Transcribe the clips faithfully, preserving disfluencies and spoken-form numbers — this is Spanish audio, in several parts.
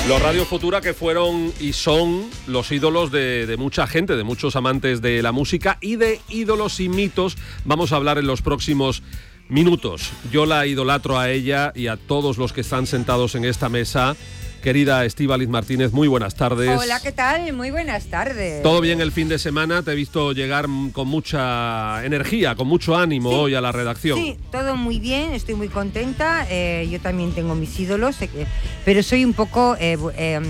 Los Radio Futura, que fueron y son los ídolos de, de mucha gente, de muchos amantes de la música, y de ídolos y mitos vamos a hablar en los próximos minutos. Yo la idolatro a ella y a todos los que están sentados en esta mesa. Querida Estíbaliz Martínez, muy buenas tardes. Hola, ¿qué tal? Muy buenas tardes. ¿Todo bien el fin de semana? Te he visto llegar con mucha energía, con mucho ánimo, sí, hoy a la redacción. Sí, todo muy bien, estoy muy contenta. Eh, yo también tengo mis ídolos, eh, pero soy un poco... Eh, eh,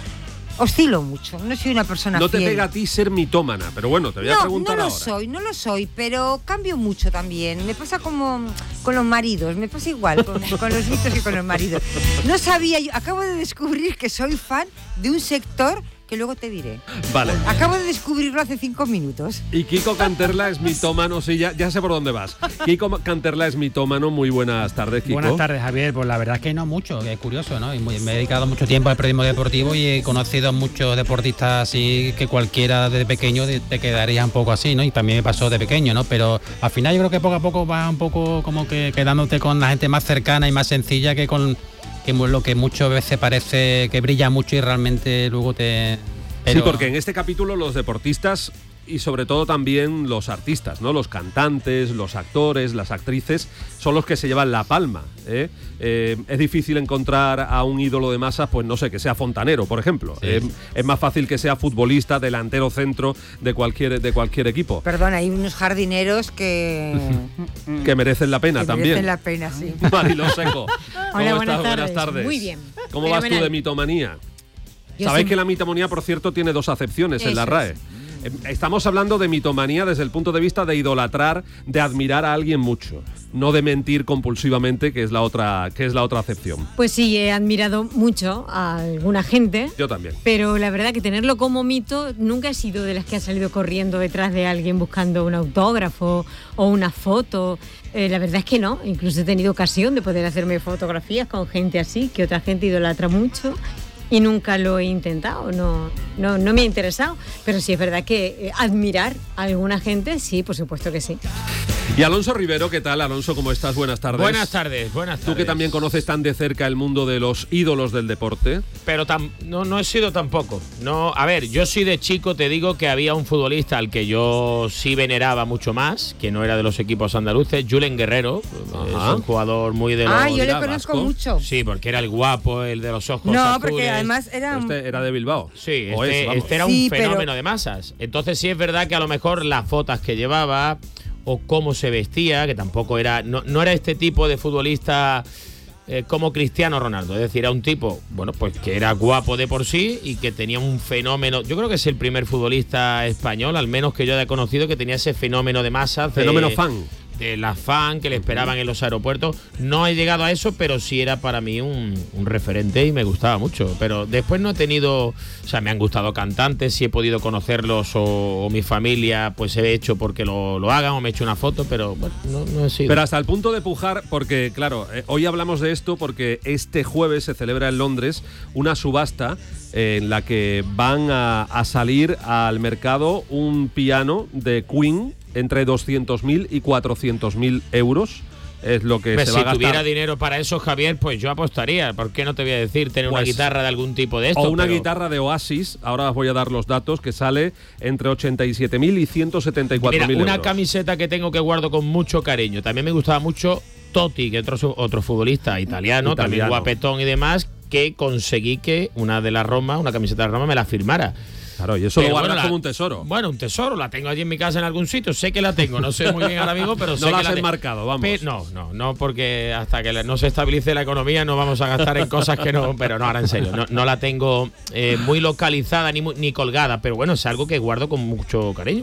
oscilo mucho, no soy una persona No te fiel. pega a ti ser mitómana, pero bueno, te voy no, a preguntar No, no lo ahora. soy, no lo soy, pero cambio mucho también. Me pasa como con los maridos, me pasa igual con, con los mitos y con los maridos. No sabía, yo acabo de descubrir que soy fan de un sector que luego te diré. Vale. Acabo de descubrirlo hace cinco minutos. Y Kiko Canterla es mitómano, sí, ya, ya sé por dónde vas. Kiko Canterla es mitómano, muy buenas tardes, Kiko. Buenas tardes, Javier. Pues la verdad es que no mucho, es curioso, ¿no? Y muy, me he dedicado mucho tiempo al periodismo deportivo y he conocido a muchos deportistas así que cualquiera de pequeño te quedaría un poco así, ¿no? Y también me pasó de pequeño, ¿no? Pero al final yo creo que poco a poco va un poco como que quedándote con la gente más cercana y más sencilla que con... que lo que muchas veces parece que brilla mucho y realmente luego te... Pero... Sí, porque en este capítulo los deportistas y sobre todo también los artistas, ¿no? Los cantantes, los actores, las actrices son los que se llevan la palma, ¿eh? Eh, es difícil encontrar a un ídolo de masas, pues no sé, que sea fontanero, por ejemplo. Sí. Eh, es más fácil que sea futbolista, delantero, centro de cualquier, de cualquier equipo. Perdón, hay unos jardineros que... que merecen la pena que también. merecen la pena, sí. Mariló Seco. Hola, ¿Cómo buenas estás? tardes. Buenas tardes. Muy bien. ¿Cómo vas tú de mitomanía? Yo Sabéis soy... que la mitomanía, por cierto, tiene dos acepciones Eso en la R A E. Es. Estamos hablando de mitomanía desde el punto de vista de idolatrar, de admirar a alguien mucho, no de mentir compulsivamente, que es la otra, que es la otra acepción. Pues sí, he admirado mucho a alguna gente. Yo también. Pero la verdad que tenerlo como mito, nunca he sido de las que ha salido corriendo detrás de alguien buscando un autógrafo o una foto. Eh, la verdad es que no. Incluso he tenido ocasión de poder hacerme fotografías con gente así, que otra gente idolatra mucho. Y nunca lo he intentado, no, no, no me ha interesado. Pero sí es verdad que eh, admirar a alguna gente, sí, por supuesto que sí. Y Alonso Rivero, ¿qué tal? Alonso, ¿cómo estás? Buenas tardes. Buenas tardes, buenas tardes. Tú que también conoces tan de cerca el mundo de los ídolos del deporte. Pero tam, no, no he sido tampoco. No, a ver, yo sí de chico te digo que había un futbolista al que yo sí veneraba mucho más, que no era de los equipos andaluces, Julen Guerrero. Ajá. Es un jugador muy de los... Ah, yo le conozco vasco. mucho. Sí, porque era el guapo, el de los ojos no, azules. porque además era... Este era de Bilbao. Sí, o este, es, este era un sí, fenómeno pero... de masas. Entonces sí es verdad que a lo mejor las fotos que llevaba o cómo se vestía, que tampoco era... No, no era este tipo de futbolista eh, como Cristiano Ronaldo. Es decir, era un tipo, bueno, pues que era guapo de por sí y que tenía un fenómeno... Yo creo que es el primer futbolista español, al menos que yo haya conocido, que tenía ese fenómeno de masas. Fenómeno de, fan. De la fan que le esperaban en los aeropuertos. No he llegado a eso, pero sí era para mí un, un referente y me gustaba mucho. Pero después no he tenido... O sea, me han gustado cantantes, si he podido conocerlos o, o mi familia, pues he hecho porque lo, lo hagan o me he hecho una foto, pero bueno, no, no he sido. Pero hasta el punto de pujar, porque claro, eh, hoy hablamos de esto porque este jueves se celebra en Londres una subasta eh, en la que van a, a salir al mercado un piano de Queen entre doscientos mil y cuatrocientos mil euros. Es lo que pues se si va a gastar. tuviera dinero para eso, Javier, pues yo apostaría. ¿Por qué no te voy a decir tener pues, una guitarra de algún tipo de esto? O una pero... guitarra de Oasis, ahora os voy a dar los datos, que sale entre ochenta y siete mil y ciento setenta y cuatro mil euros. Una camiseta que tengo que guardo con mucho cariño. También me gustaba mucho Totti, que otro, otro futbolista italiano, italiano, también guapetón y demás, que conseguí que una de la Roma, una camiseta de la Roma, me la firmara. Claro, y eso pero lo guardas bueno, la, como un tesoro. Bueno, un tesoro, la tengo allí en mi casa en algún sitio, sé que la tengo, no sé muy bien ahora mismo, pero sé no la que la has te... enmarcado, vamos. Pe no, no, no, porque hasta que no se estabilice la economía no vamos a gastar en cosas que no, pero no, ahora en serio, no, no la tengo eh, muy localizada ni, ni colgada, pero bueno, es algo que guardo con mucho cariño.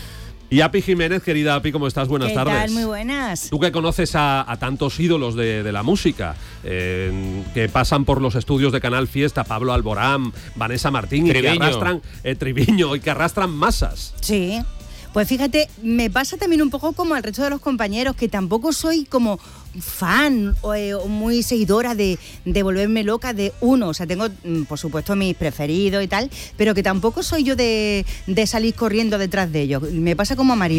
Y Api Jiménez, querida Api, ¿cómo estás? Buenas ¿Qué tardes. ¿Qué tal? Muy buenas. Tú que conoces a, a tantos ídolos de, de la música, eh, que pasan por los estudios de Canal Fiesta, Pablo Alborán, Vanessa Martín, Triviño. y que arrastran, eh, Triviño, y que arrastran masas. Sí. Pues fíjate, me pasa también un poco como al resto de los compañeros, que tampoco soy como fan o, eh, o muy seguidora de, de volverme loca de uno. O sea, tengo, por supuesto, mis preferidos y tal, pero que tampoco soy yo de, de salir corriendo detrás de ellos. Me pasa como a Mariló.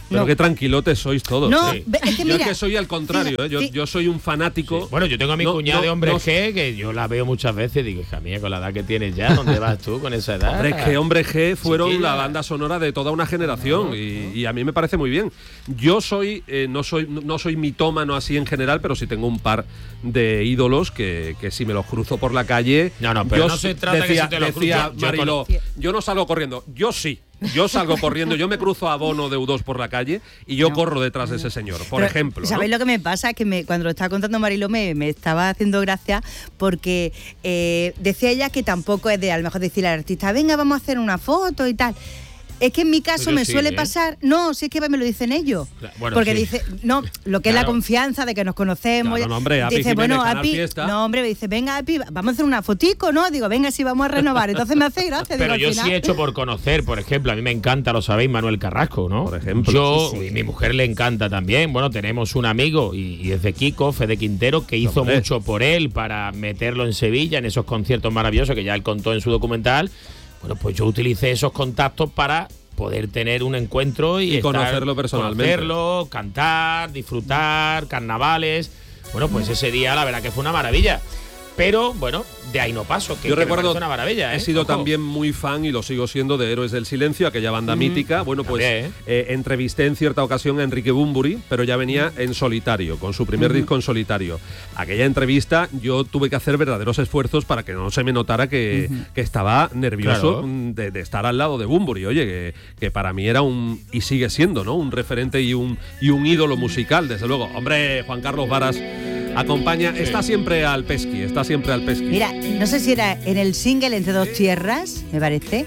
Pero No. qué tranquilotes sois todos. No, ¿eh? ve- es que Yo mira, es que soy al contrario, fija- ¿eh? yo, fi- yo soy un fanático. Bueno, yo tengo a mi No, cuñada no, de hombre no- G, que yo la veo muchas veces y digo, hija mía, con la edad que tienes ya, ¿dónde vas tú con esa edad? Hombre, es que Hombre G fueron Chiquilla. la banda sonora de toda una generación y, y a mí me parece muy bien. Yo soy, eh, no soy, no soy mitómano así en general, pero sí tengo un par de ídolos que, que si me los cruzo por la calle. No, no, pero yo no se s- trata que decía, se te los decía cruce. Yo Mariló, con- yo no salgo corriendo, yo sí. Yo salgo corriendo, yo me cruzo a Bono de U dos por la calle y yo No. corro detrás de ese señor, por Pero, ejemplo. ¿no? ¿Sabéis lo que me pasa? Que me, cuando lo estaba contando Mariló me, me estaba haciendo gracia porque eh, decía ella que tampoco es de a lo mejor decirle al artista, venga, vamos a hacer una foto y tal. Es que en mi caso Pero me sí, suele ¿eh? pasar, no, si es que me lo dicen ellos. Claro, bueno, porque sí. dice, no, lo que es la Claro. confianza de que nos conocemos. Claro, no, hombre, Api dice, Jiménez, bueno, Canal Api, Fiesta. no, hombre, me dice, venga, Api, vamos a hacer una fotico, ¿no? Digo, venga, sí, vamos a renovar. Entonces me hace gracia. Pero digo, al yo final- sí he hecho por conocer, por ejemplo, a mí me encanta, lo sabéis, Manuel Carrasco, ¿no? Por ejemplo. Yo, Sí, sí. y mi mujer le encanta también. Bueno, tenemos un amigo, y, y es de Kiko, Fede Quintero, que hizo Hombre. mucho por él para meterlo en Sevilla, en esos conciertos maravillosos que ya él contó en su documental. Bueno, pues yo utilicé esos contactos para poder tener un encuentro y, Y estar- conocerlo personalmente. conocerlo, cantar, disfrutar, carnavales. Bueno, pues ese día la verdad que fue una maravilla. Pero, bueno, de ahí no paso, que, Yo que me recuerdo, parece una maravilla. he ¿eh? sido Ojo. también muy fan y lo sigo siendo de Héroes del Silencio, aquella banda mítica. Bueno, pues También, eh, entrevisté en cierta ocasión a Enrique Bunbury, pero ya venía en solitario, con su primer disco en solitario. Aquella entrevista yo tuve que hacer verdaderos esfuerzos para que no se me notara que, que estaba nervioso Claro. mm, de, de estar al lado de Bunbury. Oye, que, que para mí era un, y sigue siendo, ¿no? Un referente y un, y un ídolo musical, desde luego. Hombre, Juan Carlos Varas acompaña, está siempre al pesqui, está siempre al pesqui. Mira, no sé si era en el single Entre dos tierras, me parece.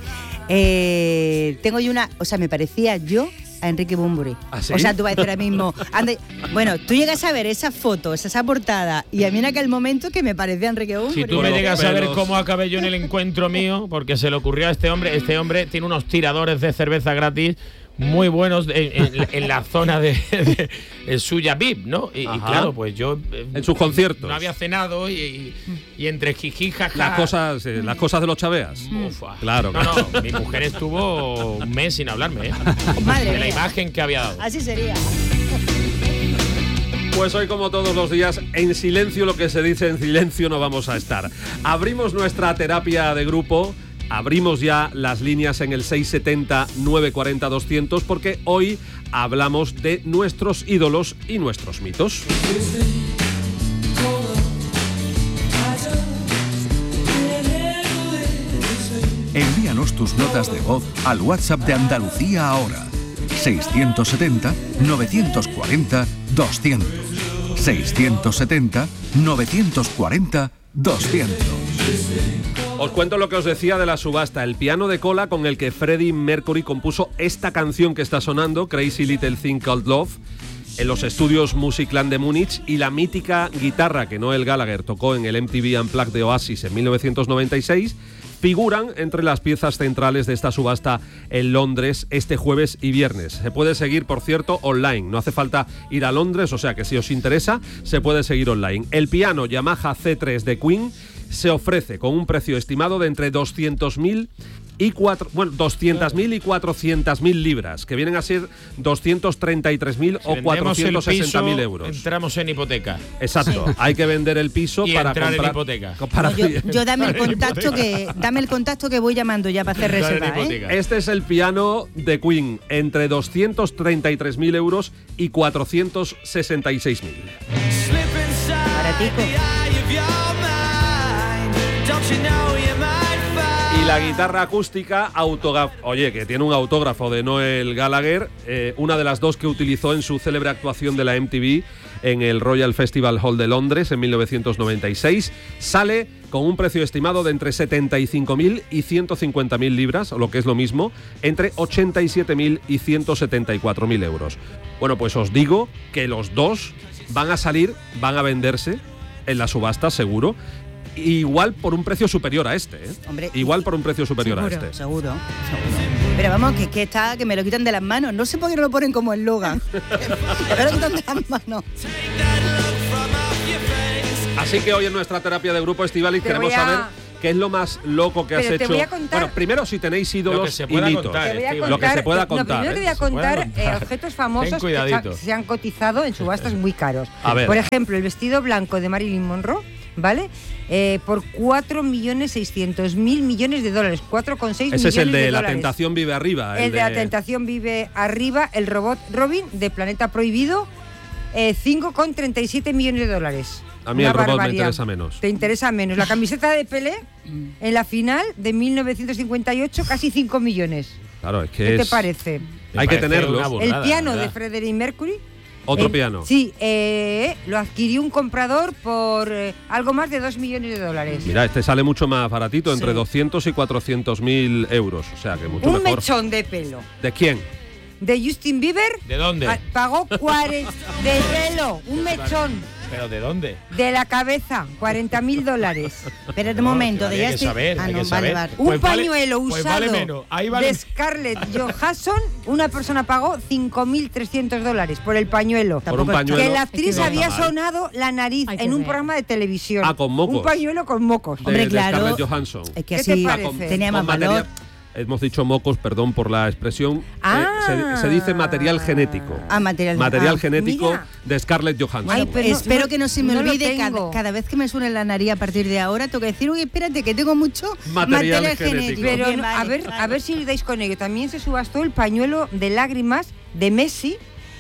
eh, tengo yo una, o sea, me parecía yo a Enrique Bunbury. ¿Ah, sí? O sea, tú vas a decir ahora mismo, anda, bueno, tú llegas a ver esa foto, esa portada, y a mí en aquel momento que me parecía Enrique Bunbury. Si tú Con me los llegas a ver pelos. cómo acabé yo en el encuentro mío, porque se le ocurrió a este hombre, este hombre tiene unos tiradores de cerveza gratis muy buenos en, en- en la zona de, de- en suya V I P, ¿no? Y, y Ajá. claro, pues yo eh, En sus conciertos. no había cenado y, y- y entre jiji, jaja. Las cosas, eh, las cosas de los chaveas. Ufa. Claro, No, claro. no, mi mujer estuvo un mes sin hablarme, ¿eh? Madre De la mía. imagen que había dado. Así sería. Pues hoy, como todos los días, en silencio, lo que se dice en silencio, no vamos a estar. Abrimos nuestra terapia de grupo, abrimos ya las líneas en el seis setenta, nueve cuarenta, doscientos, porque hoy hablamos de nuestros ídolos y nuestros mitos. Envíanos tus notas de voz al WhatsApp de Andalucía ahora. seiscientos setenta, novecientos cuarenta, doscientos. seiscientos setenta, novecientos cuarenta, doscientos. Os cuento lo que os decía de la subasta, el piano de cola con el que Freddie Mercury compuso esta canción que está sonando, Crazy Little Thing Called Love, en los estudios Musicland de Múnich, y la mítica guitarra que Noel Gallagher tocó en el M T V Unplugged de Oasis en mil novecientos noventa y seis, figuran entre las piezas centrales de esta subasta en Londres este jueves y viernes. Se puede seguir, por cierto, online. No hace falta ir a Londres, o sea que si os interesa, se puede seguir online. El piano Yamaha C tres de Queen se ofrece con un precio estimado de entre doscientos mil y cuatro, bueno, doscientas mil y cuatrocientas mil libras, que vienen a ser doscientos treinta y tres mil Si o vendemos el cuatrocientos sesenta mil piso, euros. Entramos en hipoteca. Exacto, hay que vender el piso Y para entrar en comprar hipoteca. para- No, yo, yo dame el contacto que dame el contacto que voy llamando ya para hacer Entrar en reserva, ¿eh? hipoteca. Este es el piano de Queen, entre doscientos treinta y tres mil euros y cuatrocientos sesenta y seis mil. Baratico. Y la guitarra acústica, autograf oye, que tiene un autógrafo de Noel Gallagher, eh, una de las dos que utilizó en su célebre actuación de la M T V en el Royal Festival Hall de Londres en mil novecientos noventa y seis, sale con un precio estimado de entre setenta y cinco mil y ciento cincuenta mil libras, o lo que es lo mismo, entre ochenta y siete mil y ciento setenta y cuatro mil euros. Bueno, pues os digo que los dos van a salir, van a venderse en la subasta, seguro. Igual por un precio superior a este, ¿eh? Hombre, Igual por un precio superior seguro. a este. Seguro, seguro. Pero vamos, que, que está, que me lo quitan de las manos. No sé por qué no lo ponen como eslogan. Me lo quitan de las manos. Así que hoy en nuestra terapia de grupo Estivaliz Te queremos voy a- saber ¿qué es lo más loco que has Pero te hecho? voy a contar- Bueno, primero si tenéis Lo ídolos que se y pueda mitos. contar, Te voy a Estíbaliz. Lo que se pueda No, contar. primero te voy ¿eh? a contar, Se puede eh, contar. objetos Ten famosos que cuidadito. se han cotizado en subastas muy caros. A ver. Por ejemplo, el vestido blanco de Marilyn Monroe, ¿vale? Eh, por cuatro millones seiscientos mil millones de dólares, cuatro coma seis Ese millones es el de, de La dólares. Tentación vive arriba. El de La Tentación vive arriba, el robot Robin de Planeta Prohibido, eh, cinco coma treinta y siete millones de dólares. A mí Una el robot me barbaridad. interesa menos. Te interesa menos. La camiseta de Pelé en la final de mil novecientos cincuenta y ocho, casi cinco millones. Claro, es que ¿Qué te es- parece? Me Hay que parece tenerlos. una burrada, El piano ¿verdad? de Freddie Mercury. Otro Eh, piano. Sí, eh, lo adquirió un comprador por eh, algo más de dos millones de dólares. Mira, este sale mucho más baratito, entre Sí. doscientos y cuatrocientos mil euros. O sea, que mucho Un mejor. mechón de pelo ¿De quién? de Justin Bieber. ¿De dónde? ah, Pagó cuarenta de pelo, un mechón ¿Pero de dónde? de la cabeza, cuarenta mil dólares. Espérate un momento, de Hay ya que estoy. saber, ah, hay no, que vale, saber. vale. Un Pues vale- pañuelo pues usado vale menos. Ahí vale- de Scarlett Johansson, una persona pagó cinco mil trescientos dólares por el pañuelo. Por un Tampoco está- pañuelo. Que la Es que actriz no está había mal. sonado la nariz Hay que en un ver. programa de televisión. Ah, con mocos. Un pañuelo con mocos. De, Hombre, de claro. Scarlett Johansson. Es que ¿Qué te así parece? tenía más Con valor. material- Hemos dicho mocos, perdón por la expresión. Ah. Eh, se, se dice material genético. Ah, material- Material ah, genético mira. de Scarlett Johansson. Ay, pero no- Espero no- que no se me no lo olvide cada, tengo. cada vez que me suene la nariz a partir de ahora, tengo que decir, uy, espérate, que tengo mucho Material material, genético. genético. Pero Bien, no, a vale, ver, vale. a ver si dais con ello. También se subastó el pañuelo de lágrimas de Messi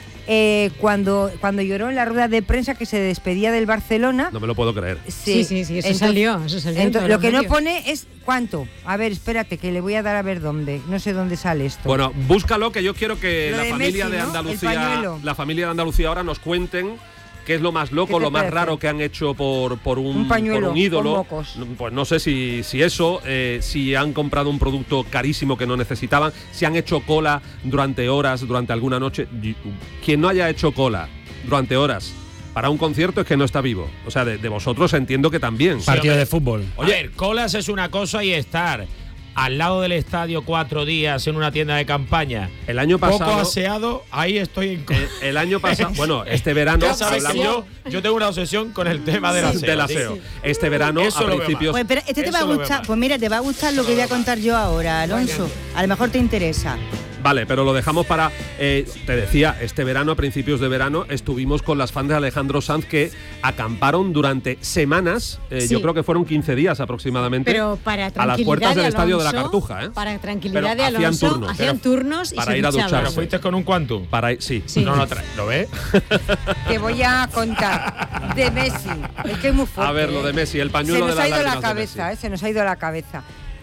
eh, cuando, cuando lloró en la rueda de prensa que se despedía del Barcelona. No me lo puedo creer. Sí, sí, sí, eso Entonces- salió, eso salió en entonces, todos lo los que no medios. pone es cuánto. A ver, espérate, que le voy a dar a ver dónde. No sé dónde sale esto. Bueno, búscalo, que yo quiero que Lo la de familia Messi, de ¿no? El Andalucía, pañuelo. la familia de Andalucía ahora nos cuenten qué es lo más ¿Qué loco, te lo más parece? raro que han hecho por, por, un, Un pañuelo por un ídolo. con mocos. Pues no sé si, si eso, eh, si han comprado un producto carísimo que no necesitaban, si han hecho cola durante horas, durante alguna noche. Y- Quien no haya hecho cola durante horas para un concierto es que no está vivo. O sea, de, de vosotros entiendo que también. Partido de fútbol. Oye, a ver, colas es una cosa y estar al lado del estadio cuatro días en una tienda de campaña, El año poco pasado, aseado, ahí estoy en contra. el, el año pasado, bueno, este verano Ya sabes que hablamos yo, yo tengo una obsesión con el tema del aseo. del aseo. tío. Este verano, Eso a lo veo principios Pues pero este te Eso va a lo veo gustar. mal. Pues mira, te va a gustar lo que voy a contar yo ahora, Alonso. A lo mejor te interesa. Vale, pero lo dejamos para. eh, te decía, este verano, a principios de verano, estuvimos con las fans de Alejandro Sanz que acamparon durante semanas, eh, Sí. yo creo que fueron quince días aproximadamente. Pero para a tranquilidad las puertas de del estadio de la Alonso, Cartuja, ¿eh? Para tranquilidad Pero de hacían Alonso, turnos. hacían Pero turnos y para se ir a duchaban. Pero ducharse. fuiste con un quantum. Para ir- sí. Sí. No lo traes, ¿lo ves? Te voy a contar de Messi. Es que es muy fuerte. A ver, lo de ¿eh? Messi, el Se pañuelo nos de ha las ido la lágrimas de cabeza, Messi. ¿eh? Se nos ha ido la cabeza.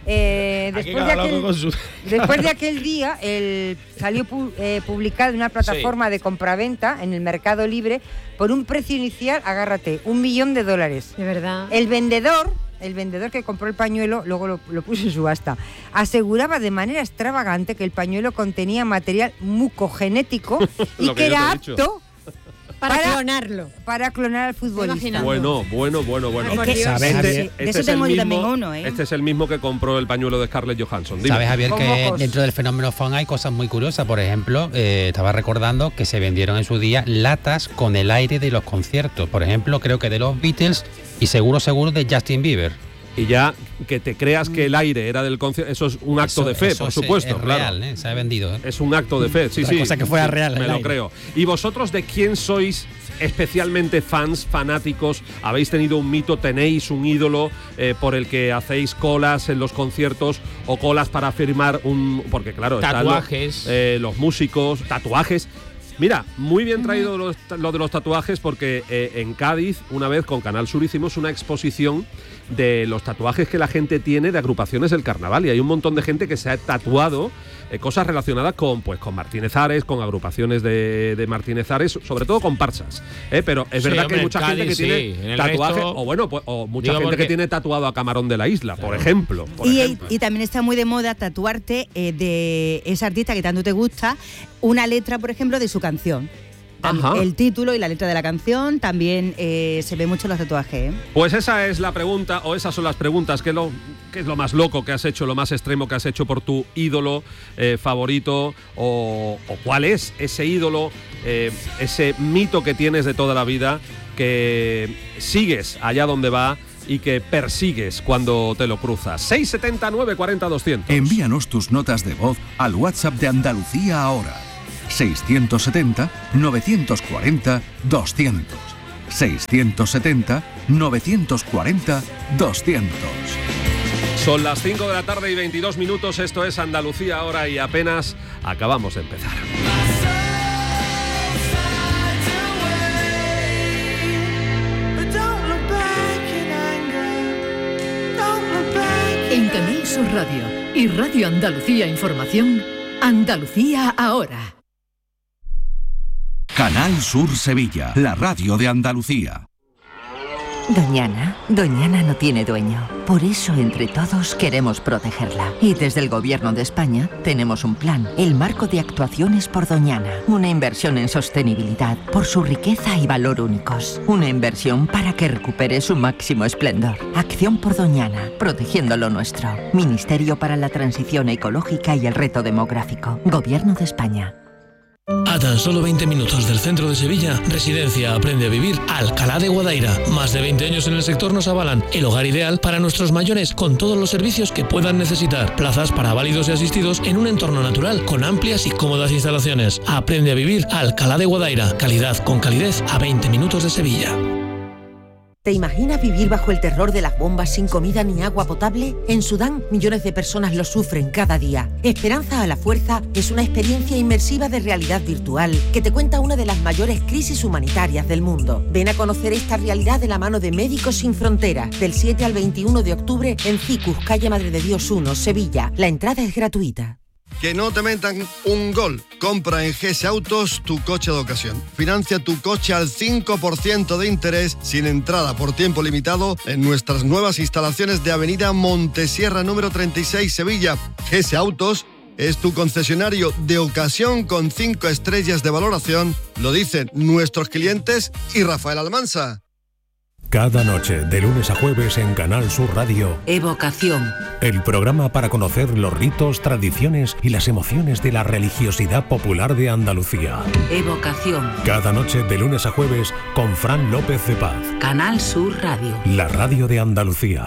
Eh, Aquí después, de cada loco aquel, con su- después de aquel día, el, salió pu- eh, publicado en una plataforma de compraventa en el Mercado Libre por un precio inicial, agárrate, un millón de dólares. De verdad. El vendedor, el vendedor que compró el pañuelo, luego lo, lo puso en subasta, aseguraba de manera extravagante que el pañuelo contenía material mucogenético y Lo que que yo te era he dicho. apto para, para- clonarlo. para clonar al futbolista. imaginas? Bueno, bueno, bueno, bueno. Ay, por Es que- Dios. ¿Sabes, sí, Javier? sí, Este de eso es el tengo yo mismo- también uno, ¿eh? Este es el mismo que compró el pañuelo de Scarlett Johansson. Dime. Sabes, Javier, Con que mocos. dentro del fenómeno fan hay cosas muy curiosas. Por ejemplo, eh, estaba recordando que se vendieron en su día latas con el aire de los conciertos. Por ejemplo, creo que de los Beatles y seguro, seguro de Justin Bieber. Y ya que te creas que el aire era del concierto, eso es un acto Eso- de fe, eso por es- supuesto, es claro. real, ¿eh? Se ha vendido. ¿eh? Es un acto de fe, sí, Otra sí. cosa que fuera Sí, real, Me el lo aire. creo. ¿Y vosotros de quién sois especialmente fans, fanáticos? ¿Habéis tenido un mito, tenéis un ídolo eh, por el que hacéis colas en los conciertos o colas para firmar un... Porque claro, están los- Tatuajes. eh, los músicos, tatuajes. Mira, muy bien traído los- lo de los tatuajes porque eh, en Cádiz, una vez con Canal Sur hicimos una exposición de los tatuajes que la gente tiene de agrupaciones del carnaval y hay un montón de gente que se ha tatuado eh, cosas relacionadas con pues con Martínez Ares, con agrupaciones de, de Martínez Ares, sobre todo comparsas. ¿eh? Pero es Sí, verdad hombre, que hay mucha en gente que Cádiz tiene sí, en el tatuajes resto- o bueno, pues, o mucha Digo gente que porque- tiene tatuado a Camarón de la Isla, por ejemplo. por Y, ejemplo. y también está muy de moda tatuarte eh, de ese artista que tanto te gusta una letra, por ejemplo, de su canción. Tam- Ajá. El título y la letra de la canción también eh, se ve mucho en los tatuajes. ¿eh? Pues esa es la pregunta, o esas son las preguntas. ¿Qué es lo, qué es lo más loco que has hecho, lo más extremo que has hecho por tu ídolo eh, favorito? O, o cuál es ese ídolo, eh, ese mito que tienes de toda la vida, que sigues allá donde va y que persigues cuando te lo cruzas. seis setenta, nueve cuarenta, doscientos. Envíanos tus notas de voz al WhatsApp de Andalucía ahora. seiscientos setenta, novecientos cuarenta, doscientos. seiscientos setenta, novecientos cuarenta, doscientos. Son las cinco de la tarde y veintidós minutos. Esto es Andalucía ahora y apenas acabamos de empezar. En Canal Sur Radio y Radio Andalucía Información, Andalucía ahora. Canal Sur Sevilla, la radio de Andalucía. Doñana, Doñana no tiene dueño. Por eso, entre todos, queremos protegerla. Y desde el Gobierno de España tenemos un plan, el Marco de Actuaciones por Doñana. Una inversión en sostenibilidad, por su riqueza y valor únicos. Una inversión para que recupere su máximo esplendor. Acción por Doñana, protegiendo lo nuestro. Ministerio para la Transición Ecológica y el Reto Demográfico. Gobierno de España. A tan solo veinte minutos del centro de Sevilla, Residencia Aprende a Vivir Alcalá de Guadaira. Más de veinte años en el sector nos avalan el hogar ideal para nuestros mayores con todos los servicios que puedan necesitar. Plazas para válidos y asistidos en un entorno natural con amplias y cómodas instalaciones. Aprende a Vivir Alcalá de Guadaira. Calidad con calidez a veinte minutos de Sevilla. ¿Te imaginas vivir bajo el terror de las bombas sin comida ni agua potable? En Sudán, millones de personas lo sufren cada día. Esperanza a la Fuerza es una experiencia inmersiva de realidad virtual que te cuenta una de las mayores crisis humanitarias del mundo. Ven a conocer esta realidad de la mano de Médicos Sin Fronteras, del siete al veintiuno de octubre en Cicus, calle Madre de Dios uno, Sevilla. La entrada es gratuita. Que no te metan un gol. Compra en G S Autos tu coche de ocasión. Financia tu coche al cinco por ciento de interés sin entrada por tiempo limitado en nuestras nuevas instalaciones de Avenida Montesierra número treinta y seis, Sevilla. G S Autos es tu concesionario de ocasión con cinco estrellas de valoración. Lo dicen nuestros clientes y Rafael Almansa. Cada noche, de lunes a jueves en Canal Sur Radio. Evocación. El programa para conocer los ritos, tradiciones y las emociones de la religiosidad popular de Andalucía. Evocación. Cada noche, de lunes a jueves, con Fran López de Paz. Canal Sur Radio. La radio de Andalucía.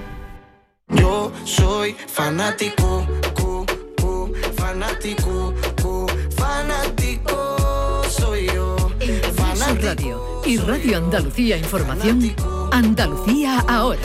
Yo soy fanático, cu, cu, fanático, cu, fanático soy yo. En Canal Sur Radio y Radio Andalucía Información, Andalucía ahora.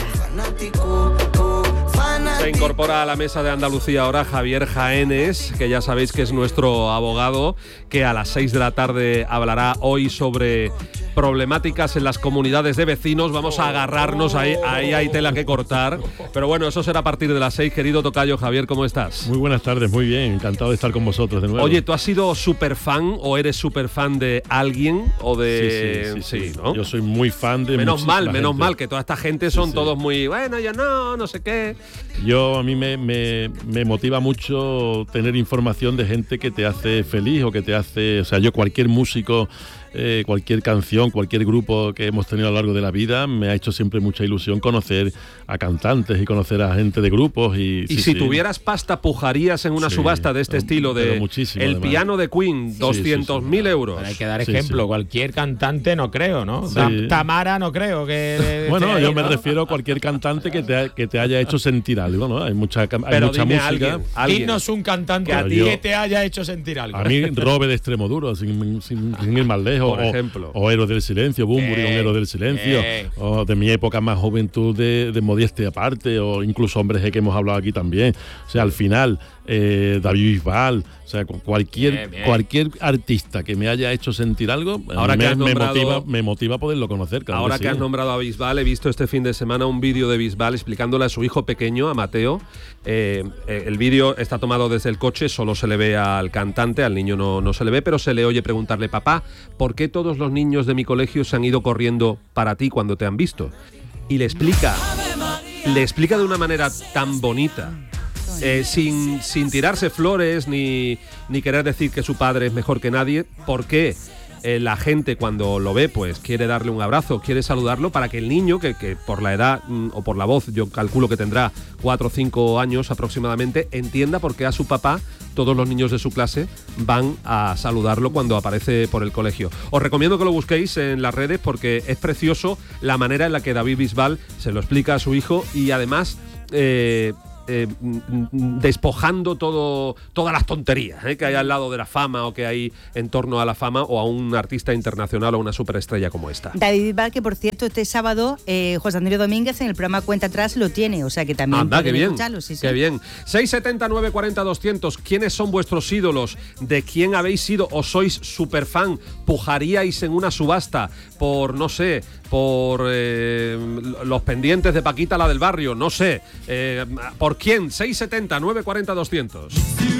Se incorpora a la mesa de Andalucía ahora Javier Jaénes, que ya sabéis que es nuestro abogado, que a las seis de la tarde hablará hoy sobre problemáticas en las comunidades de vecinos. Vamos a agarrarnos, ahí, ahí hay tela que cortar. Pero bueno, eso será a partir de las seis. Querido tocayo Javier, ¿cómo estás? Muy buenas tardes, muy bien, encantado de estar con vosotros de nuevo. Oye, ¿tú has sido súper fan o eres súper fan de alguien o de...? Sí, sí, sí, sí, sí, ¿no? Yo soy muy fan de Menos mal, menos gente. mal, que toda esta gente son sí, sí. todos muy... Bueno, yo no, no sé qué... Yo, a mí me, me, me motiva mucho tener información de gente que te hace feliz o que te hace... O sea, yo cualquier músico... Eh, cualquier canción, cualquier grupo que hemos tenido a lo largo de la vida, me ha hecho siempre mucha ilusión conocer a cantantes y conocer a gente de grupos. Y, y sí, si sí. tuvieras pasta, pujarías en una sí, subasta de este estilo de el además. Piano de Queen, doscientos mil sí, sí, sí. euros. Pero hay que dar ejemplo, sí, sí. cualquier cantante no creo, ¿no? Sí. Tamara no creo que... Bueno, ahí, yo me ¿no? refiero a cualquier cantante que te, que te haya hecho sentir algo, ¿no? Hay mucha, hay Pero mucha música. Alguien, alguien. Dinos un cantante que, a ti que te haya hecho sentir algo. A mí, Robe de Extremoduro, sin, sin, sin ir más lejos. Por o, ejemplo. O Héroes del Silencio, Bunbury, un Héroe del Silencio, eh. o de mi época más juventud de, de Modestia aparte, o incluso Hombres G que hemos hablado aquí también. O sea, al final, eh, David Bisbal, o sea, cualquier bien, bien. cualquier artista que me haya hecho sentir algo, ahora me, que nombrado, me, motiva, me motiva poderlo conocer. Claro ahora que, que sí. has nombrado a Bisbal, he visto este fin de semana un vídeo de Bisbal explicándole a su hijo pequeño, a Mateo. Eh, eh, el vídeo está tomado desde el coche, solo se le ve al cantante, al niño no, no se le ve, pero se le oye preguntarle: papá, ¿por qué todos los niños de mi colegio se han ido corriendo para ti cuando te han visto? Y le explica, le explica de una manera tan bonita. Eh, sin, sin tirarse flores ni, ni querer decir que su padre es mejor que nadie, porque eh, la gente cuando lo ve pues quiere darle un abrazo, quiere saludarlo, para que el niño, que, que por la edad mm, o por la voz yo calculo que tendrá cuatro o cinco años aproximadamente, entienda por qué a su papá todos los niños de su clase van a saludarlo cuando aparece por el colegio. Os recomiendo que lo busquéis en las redes porque es precioso la manera en la que David Bisbal se lo explica a su hijo y además eh, eh, despojando todo, todas las tonterías eh, que hay al lado de la fama o que hay en torno a la fama o a un artista internacional o una superestrella como esta. David Bisbal, que por cierto este sábado eh, José Antonio Domínguez en el programa Cuenta Atrás lo tiene, o sea que también Anda, qué bien, escucharlo. Sí, sí. Qué bien. seis setenta, nueve cuarenta, doscientos. ¿Quiénes son vuestros ídolos? ¿De quién habéis sido o sois superfan? ¿Pujaríais en una subasta por, no sé, por eh, los pendientes de Paquita, la del barrio? No sé. Eh, ¿Por quién? seis setenta, nueve cuarenta, doscientos.